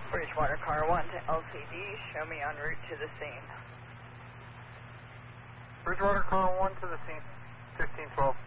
Bridgewater Car 1 to LCD, show me en route to the scene. Bridgewater Car 1 to the scene, 1512.